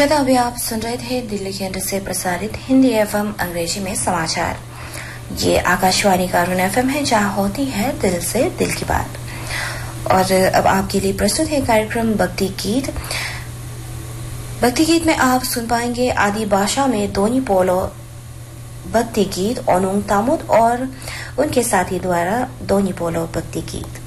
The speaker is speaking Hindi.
श्रोता, अभी आप सुन रहे थे दिल्ली केंद्र से प्रसारित हिंदी एवं अंग्रेजी में समाचार। ये आकाशवाणी का अरुण एफएम है, जहाँ होती है दिल से दिल की बात। और अब आपके लिए प्रस्तुत है कार्यक्रम भक्ति गीत। भक्ति गीत में आप सुन पाएंगे आदि भाषा में दोनी पोलो भक्ति गीत, ओनुंग तामुद और उनके साथी द्वारा दोनी पोलो भक्ति गीत।